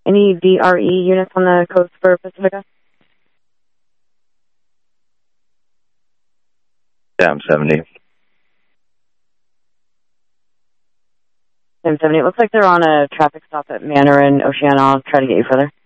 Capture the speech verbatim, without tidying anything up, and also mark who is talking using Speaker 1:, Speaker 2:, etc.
Speaker 1: Any V R E units on the coast for Pacifica?
Speaker 2: Down seventy.
Speaker 1: ten seventy. It looks like they're on a traffic stop at Manor and Oceana. I'll try to get you further.